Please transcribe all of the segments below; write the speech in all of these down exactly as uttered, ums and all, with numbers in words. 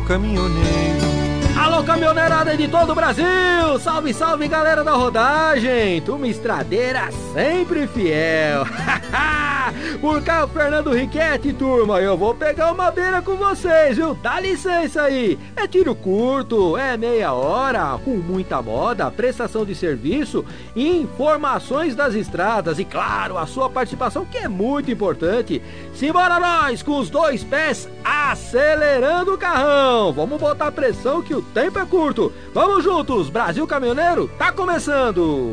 caminhoneiro. Alô, caminhoneirada de todo o Brasil! Salve, salve, galera da rodagem! Turma estradeira sempre fiel! Por cá, o Fernando Riquetti, turma! Eu vou pegar uma beira com vocês, viu? Dá licença aí! É tiro curto, é meia hora, com muita moda, prestação de serviço, informações das estradas e, claro, a sua participação, que é muito importante. Simbora nós, com os dois pés acelerando o carrão! Vamos botar pressão que o tempo é curto. Vamos juntos, Brasil Caminhoneiro tá começando.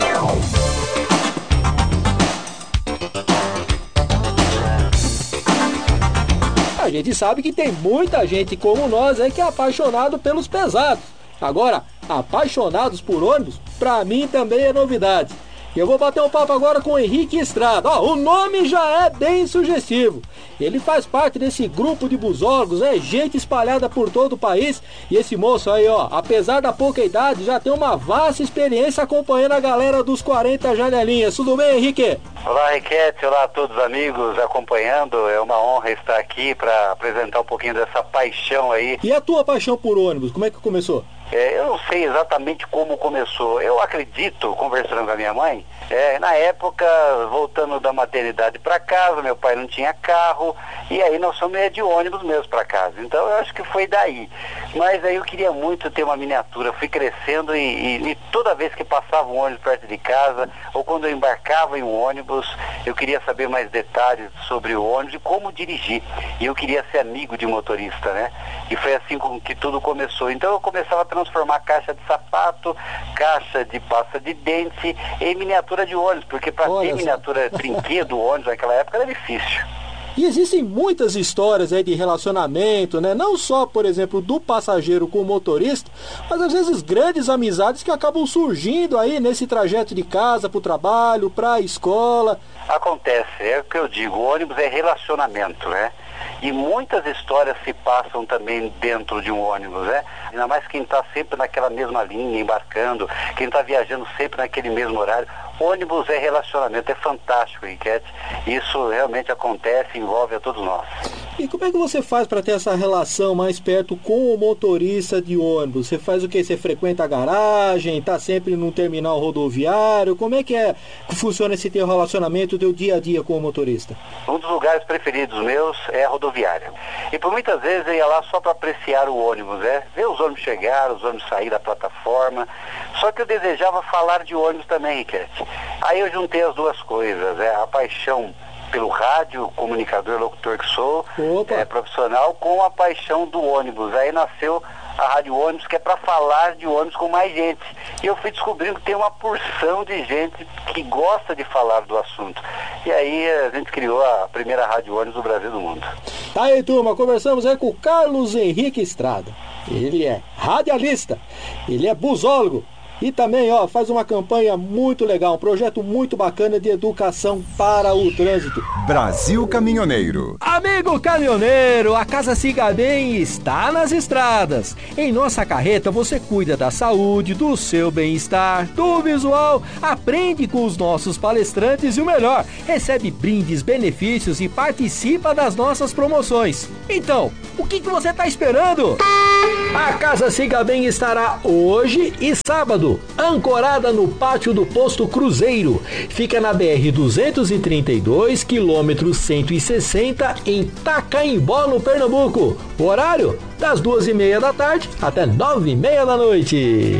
A gente sabe que tem muita gente como nós aí que é apaixonado pelos pesados. Agora, apaixonados por ônibus, pra mim também é novidade. Eu vou bater um papo agora com o Henrique Estrada. Ó, o nome já é bem sugestivo. Ele faz parte desse grupo de busólogos, é gente espalhada por todo o país. E esse moço aí, ó, apesar da pouca idade, já tem uma vasta experiência acompanhando a galera dos quarenta janelinhas. Tudo bem, Henrique? Olá, Riquete. Olá a todos os amigos acompanhando. É uma honra estar aqui para apresentar um pouquinho dessa paixão aí. E a tua paixão por ônibus, como é que começou? É, eu não sei exatamente como começou. Eu acredito, conversando com a minha mãe, é, na época, voltando da maternidade para casa, meu pai não tinha carro, e aí nós fomos de ônibus mesmo para casa. Então eu acho que foi daí. Mas aí eu queria muito ter uma miniatura. Fui crescendo e, e, e toda vez que passava um ônibus perto de casa, ou quando eu embarcava em um ônibus, eu queria saber mais detalhes sobre o ônibus e como dirigir. E eu queria ser amigo de motorista, né? E foi assim com que tudo começou. Então eu começava a transformar caixa de sapato, caixa de pasta de dente em miniatura de ônibus, porque para ter só miniatura brinquedo ônibus naquela época era difícil. E existem muitas histórias aí de relacionamento, né? Não só, por exemplo, do passageiro com o motorista, mas às vezes grandes amizades que acabam surgindo aí nesse trajeto de casa para o trabalho, para a escola. Acontece, é o que eu digo, o ônibus é relacionamento, né? E muitas histórias se passam também dentro de um ônibus, né? Ainda mais quem está sempre naquela mesma linha, embarcando, quem está viajando sempre naquele mesmo horário. Ônibus é relacionamento, é fantástico, Riquete. Isso realmente acontece, envolve a todos nós. E como é que você faz para ter essa relação mais perto com o motorista de ônibus? Você faz o quê? Você frequenta a garagem, está sempre num terminal rodoviário? Como é que é que funciona esse teu relacionamento, o teu dia a dia com o motorista? Um dos lugares preferidos meus é a rodoviária. E por muitas vezes eu ia lá só para apreciar o ônibus, né? Ver os ônibus chegar, os ônibus sair da plataforma. Só que eu desejava falar de ônibus também, Riquete. Aí eu juntei as duas coisas, é a paixão pelo rádio, comunicador, locutor que sou, é, profissional, com a paixão do ônibus. Aí nasceu a Rádio Ônibus, que é para falar de ônibus com mais gente. E eu fui descobrindo que tem uma porção de gente que gosta de falar do assunto. E aí a gente criou a primeira Rádio Ônibus do Brasil e do mundo. Aí, turma, conversamos aí com o Carlos Henrique Estrada. Ele é radialista, ele é busólogo. E também, ó, faz uma campanha muito legal, um projeto muito bacana de educação para o trânsito. Brasil Caminhoneiro. Amigo caminhoneiro, a Casa Siga Bem está nas estradas. Em nossa carreta você cuida da saúde, do seu bem-estar, do visual, aprende com os nossos palestrantes e o melhor, recebe brindes, benefícios e participa das nossas promoções. Então, o que, que você está esperando? A Casa Siga Bem estará hoje e sábado ancorada no pátio do Posto Cruzeiro. Fica na B R duzentos e trinta e dois, quilômetro cento e sessenta, em Tacaimbó, no Pernambuco. O horário? Das duas e meia da tarde até nove e meia da noite.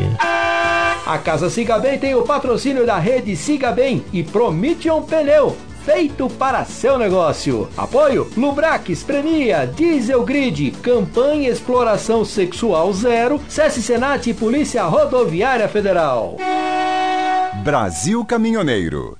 A Casa Siga Bem tem o patrocínio da rede Siga Bem e Prometeon Pneu, feito para seu negócio. Apoio Lubrax, Premia, Diesel Grid, Campanha Exploração Sexual Zero, SESC Senat e Polícia Rodoviária Federal. Brasil Caminhoneiro.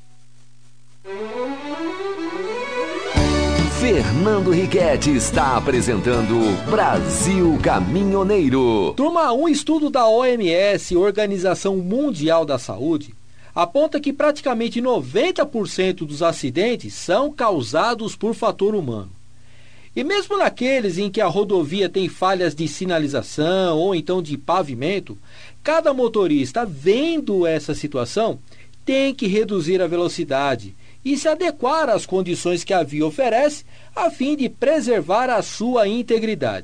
Fernando Riquetti está apresentando Brasil Caminhoneiro. Turma, um estudo da O M S, Organização Mundial da Saúde, aponta que praticamente noventa por cento dos acidentes são causados por fator humano. E mesmo naqueles em que a rodovia tem falhas de sinalização ou então de pavimento, cada motorista, vendo essa situação, tem que reduzir a velocidade e se adequar às condições que a via oferece, a fim de preservar a sua integridade.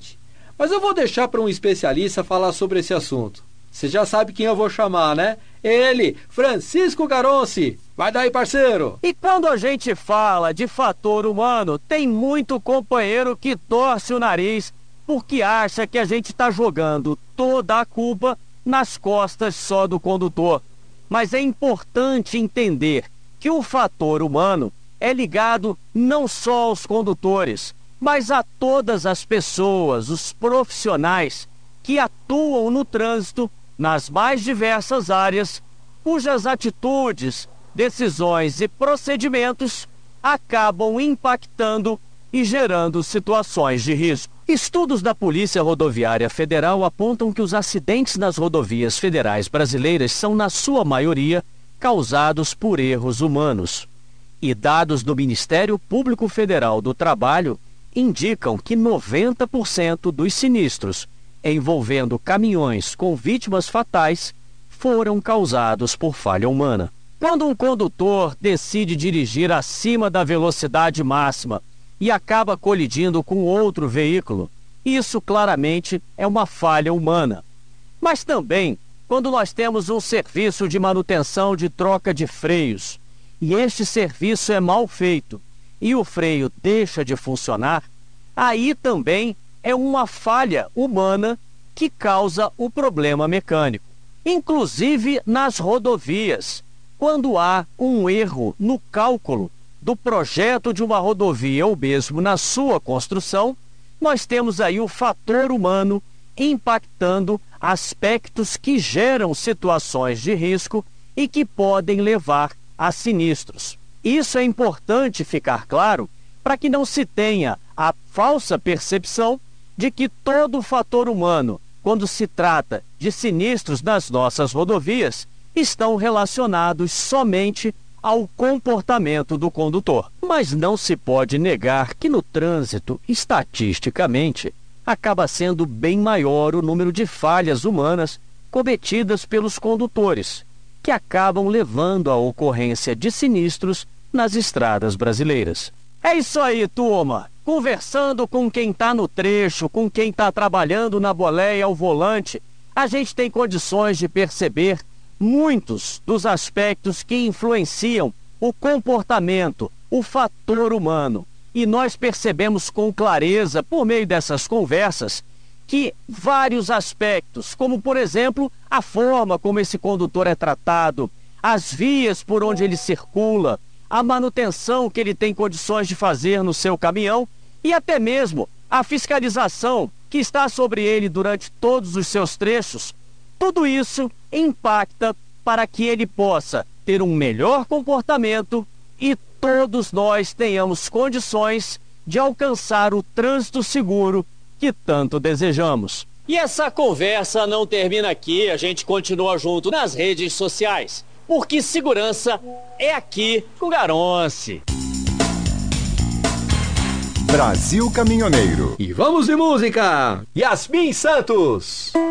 Mas eu vou deixar para um especialista falar sobre esse assunto. Você já sabe quem eu vou chamar, né? Ele, Francisco Garonci. Vai daí, parceiro! E quando a gente fala de fator humano, tem muito companheiro que torce o nariz porque acha que a gente está jogando toda a culpa nas costas só do condutor. Mas é importante entender que o fator humano é ligado não só aos condutores, mas a todas as pessoas, os profissionais que atuam no trânsito nas mais diversas áreas, cujas atitudes, decisões e procedimentos acabam impactando e gerando situações de risco. Estudos da Polícia Rodoviária Federal apontam que os acidentes nas rodovias federais brasileiras são, na sua maioria, causados por erros humanos. E dados do Ministério Público Federal do Trabalho indicam que noventa por cento dos sinistros envolvendo caminhões com vítimas fatais foram causados por falha humana. Quando um condutor decide dirigir acima da velocidade máxima e acaba colidindo com outro veículo, isso claramente é uma falha humana. Mas também, quando nós temos um serviço de manutenção de troca de freios, e este serviço é mal feito, e o freio deixa de funcionar, aí também é uma falha humana que causa o problema mecânico. Inclusive nas rodovias, quando há um erro no cálculo do projeto de uma rodovia ou mesmo na sua construção, nós temos aí o fator humano impactando aspectos que geram situações de risco e que podem levar a sinistros. Isso é importante ficar claro para que não se tenha a falsa percepção de que todo o fator humano, quando se trata de sinistros nas nossas rodovias, estão relacionados somente ao comportamento do condutor. Mas não se pode negar que no trânsito, estatisticamente, acaba sendo bem maior o número de falhas humanas cometidas pelos condutores, que acabam levando à ocorrência de sinistros nas estradas brasileiras. É isso aí, turma! Conversando com quem está no trecho, com quem está trabalhando na boleia ao volante, a gente tem condições de perceber muitos dos aspectos que influenciam o comportamento, o fator humano. E nós percebemos com clareza, por meio dessas conversas, que vários aspectos, como por exemplo, a forma como esse condutor é tratado, as vias por onde ele circula, a manutenção que ele tem condições de fazer no seu caminhão e até mesmo a fiscalização que está sobre ele durante todos os seus trechos, tudo isso impacta para que ele possa ter um melhor comportamento e todos nós tenhamos condições de alcançar o trânsito seguro que tanto desejamos. E essa conversa não termina aqui, a gente continua junto nas redes sociais, porque segurança é aqui com o Garonci. Brasil Caminhoneiro. E vamos de música! Yasmin Santos.